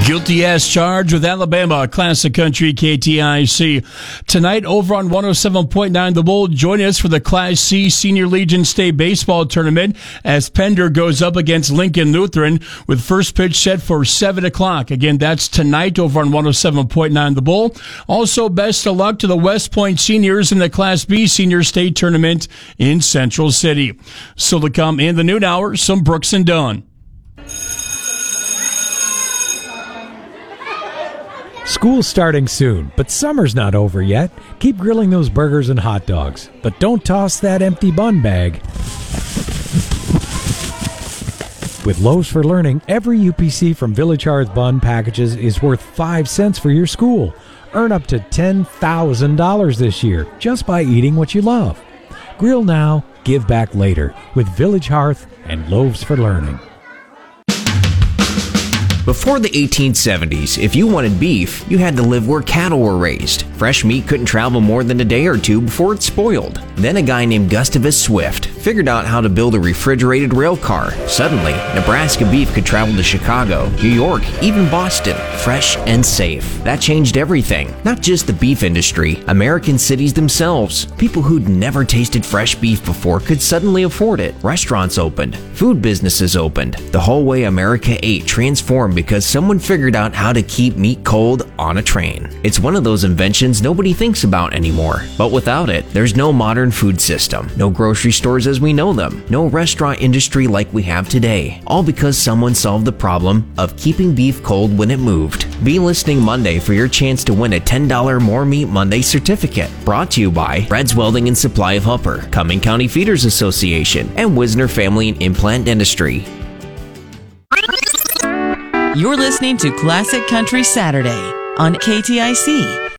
Guilty as charged with Alabama Classic Country KTIC. Tonight over on 107.9 The Bull, join us for the Class C Senior Legion State Baseball Tournament as Pender goes up against Lincoln Lutheran with first pitch set for 7 o'clock. Again, that's tonight over on 107.9 The Bull. Also, best of luck to the West Point Seniors in the Class B Senior State Tournament in Central City. So to come in the noon hour, some Brooks and Dunn. School's starting soon, but summer's not over yet. Keep grilling those burgers and hot dogs, but don't toss that empty bun bag. With Loaves for Learning, every UPC from Village Hearth Bun packages is worth 5 cents for your school. Earn up to $10,000 this year just by eating what you love. Grill now, give back later with Village Hearth and Loaves for Learning. Before the 1870s, if you wanted beef, you had to live where cattle were raised. Fresh meat couldn't travel more than a day or two before it spoiled. Then a guy named Gustavus Swift figured out how to build a refrigerated rail car. Suddenly, Nebraska beef could travel to Chicago, New York, even Boston, fresh and safe. That changed everything. Not just the beef industry, American cities themselves. People who'd never tasted fresh beef before could suddenly afford it. Restaurants opened. Food businesses opened. The whole way America ate transformed because someone figured out how to keep meat cold on a train. It's one of those inventions nobody thinks about anymore. But without it, there's no modern food system, no grocery stores as we know them, no restaurant industry like we have today. All because someone solved the problem of keeping beef cold when it moved. Be listening Monday for your chance to win a $10 More Meat Monday certificate. Brought to you by Fred's Welding and Supply of Hupper, Cumming County Feeders Association, and Wisner Family and Implant Dentistry. You're listening to Classic Country Saturday on KTIC